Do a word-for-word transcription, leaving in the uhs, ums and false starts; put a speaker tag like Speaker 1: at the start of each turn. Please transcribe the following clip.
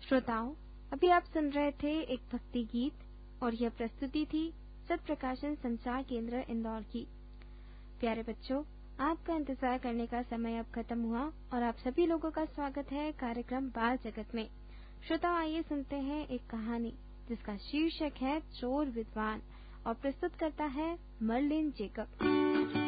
Speaker 1: श्रोताओं, अभी आप सुन रहे थे एक भक्ति गीत और यह प्रस्तुति थी सत्प्रकाशन संचार केंद्र इंदौर की। प्यारे बच्चों, आपका इंतजार करने का समय अब खत्म हुआ और आप सभी लोगों का स्वागत है कार्यक्रम बाल जगत में। श्रोताओं, आइए सुनते हैं एक कहानी जिसका शीर्षक है चोर विद्वान और प्रस्तुत करता है मर्लिन जेकब।